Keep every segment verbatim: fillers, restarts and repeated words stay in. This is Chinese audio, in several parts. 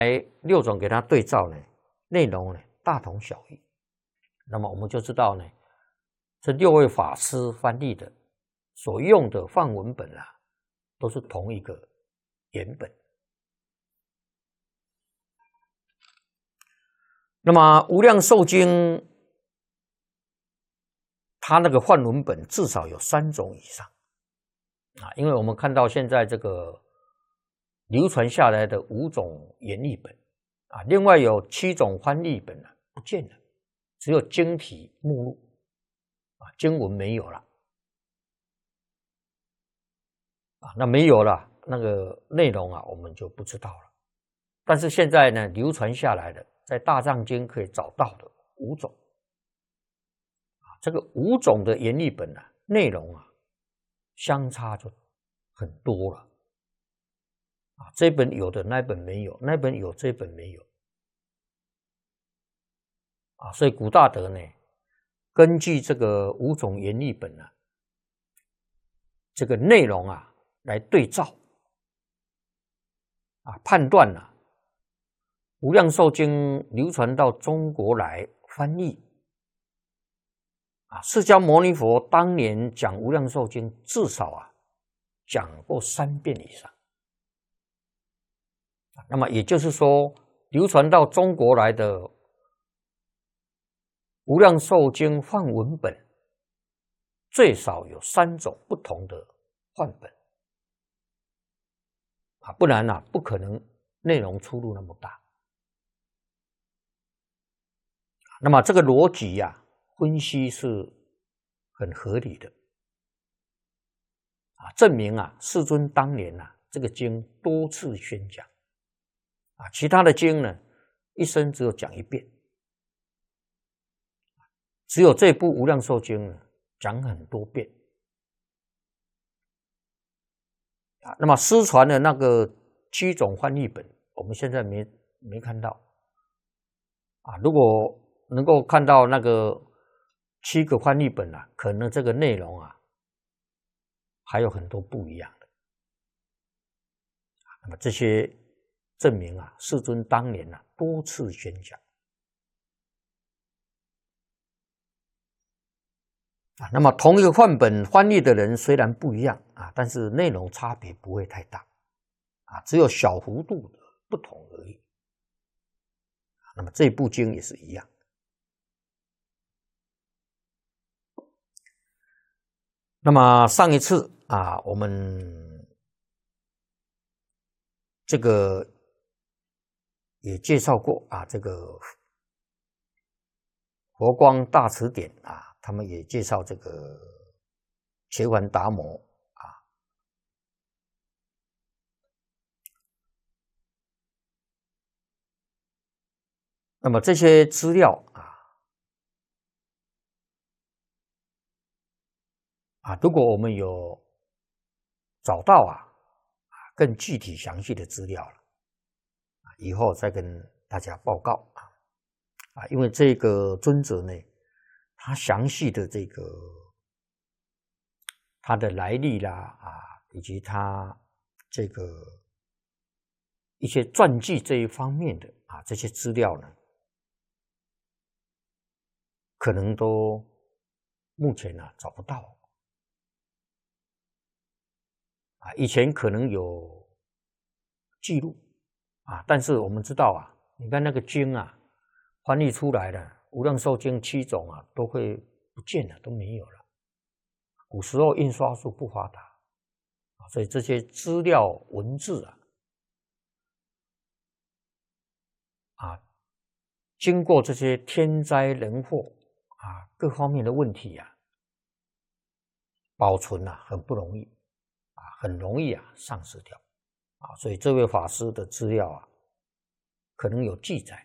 来六种给它对照呢，内容呢大同小异。那么我们就知道呢，这六位法师翻译的所用的梵文本啊，都是同一个原本。那么《无量寿经》它那个梵文本至少有三种以上啊，因为我们看到现在这个流传下来的五种原译本啊，另外有七种翻译本啊不见了，只有经题目录啊，经文没有了啊，那没有了，那个内容啊我们就不知道了。但是现在呢，流传下来的在大藏经可以找到的五种啊，这个五种的原译本啊，内容啊相差就很多了。啊，这本有的，那本没有；那本有，这本没有。啊，所以古大德呢，根据这个五种原译本啊，这个内容啊来对照，啊，判断啊，无量寿经流传到中国来翻译，啊，释迦牟尼佛当年讲无量寿经，至少啊讲过三遍以上。那么也就是说，流传到中国来的《无量寿经》梵文本，最少有三种不同的梵本啊，不然啊，不可能内容出入那么大。那么这个逻辑呀、啊，分析是很合理的啊，证明啊，世尊当年啊，这个经多次宣讲。啊，其他的经呢，一生只有讲一遍，只有这部《无量寿经》呢，讲很多遍。啊，那么失传的那个七种翻译本，我们现在没没看到。啊，如果能够看到那个七个翻译本啊，可能这个内容啊，还有很多不一样的。那么这些证明啊，世尊当年啊多次宣讲啊。那么同一个梵本翻译的人虽然不一样啊，但是内容差别不会太大啊，只有小幅度的不同而已。那么这部经也是一样。那么上一次啊，我们这个也介绍过啊，这个佛光大辞典啊，他们也介绍这个伽梵达摩啊。那么这些资料啊，啊，如果我们有找到啊，更具体详细的资料了，以后再跟大家报告啊。啊，因为这个尊者呢，他详细的这个他的来历啦啊，以及他这个一些传记这一方面的啊这些资料呢，可能都目前呢、啊、找不到啊，以前可能有记录啊，但是我们知道啊，你看那个经啊。翻译出来的无量寿经七种啊，都会不见了，都没有了。古时候印刷术不发达，所以这些资料文字啊，啊，经过这些天灾人祸啊各方面的问题啊，保存啊很不容易啊，很容易啊丧失掉啊，所以这位法师的资料啊，可能有记载。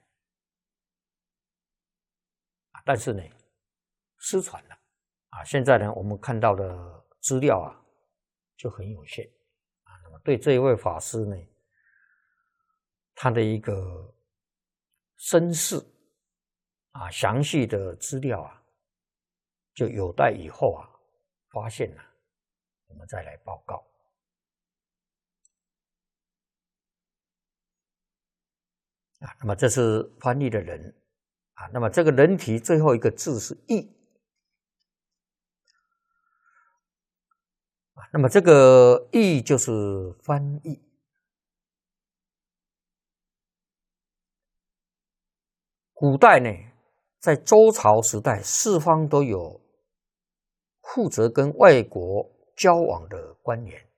但是呢，失传了啊！现在呢，我们看到的资料啊，就很有限啊。那么对这一位法师呢，他的一个身世啊，详细的资料啊，就有待以后啊发现了，我们再来报告。 啊，那么这是翻译的人啊，那么这个人体最后一个字是译啊，那么这个译就是翻译。古代呢，在周朝时代，四方都有负责跟外国交往的官员。